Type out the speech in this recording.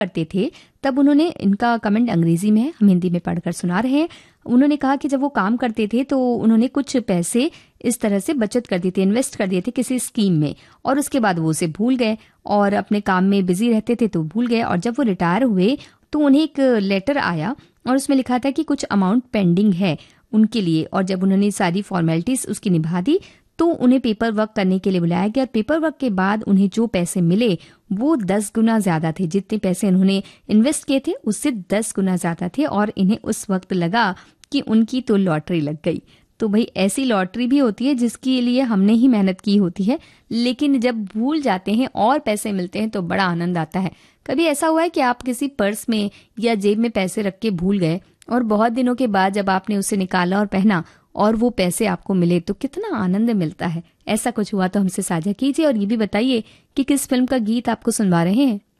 करते थे, तब उन्होंने, इनका कमेंट अंग्रेजी में है, हम हिंदी में पढ़कर सुना रहे हैं। उन्होंने कहा कि जब वो काम करते थे तो उन्होंने कुछ पैसे इस तरह से बचत कर दिए थे, इन्वेस्ट कर दिए थे किसी स्कीम में, और उसके बाद वो उसे भूल गए और अपने काम में बिजी रहते थे तो भूल गए। और जब वो रिटायर हुए तो उन्हें एक लेटर आया और उसमें लिखा था कि कुछ अमाउंट पेंडिंग है उनके लिए, और जब उन्होंने सारी फॉर्मेलिटीज उसकी निभा दी तो उन्हें पेपर वर्क करने के लिए बुलाया गया। और पेपर वर्क के बाद उन्हें जो पैसे मिले वो 10 गुना ज्यादा थे, जितने पैसे उन्होंने इन्वेस्ट किए थे उससे 10 गुना ज्यादा थे। और इन्हें उस वक्त लगा कि उनकी तो लॉटरी लग गई। तो भाई ऐसी लॉटरी भी होती है जिसके लिए हमने ही मेहनत की होती है, लेकिन जब भूल जाते हैं और पैसे मिलते हैं तो बड़ा आनंद आता है। कभी ऐसा हुआ है कि आप किसी पर्स में या जेब में पैसे रख के भूल गए और बहुत दिनों के बाद जब आपने उसे निकाला और पहना और वो पैसे आपको मिले तो कितना आनंद मिलता है? ऐसा कुछ हुआ तो हमसे साझा कीजिए और ये भी बताइए कि किस फिल्म का गीत आपको सुनवा रहे हैं।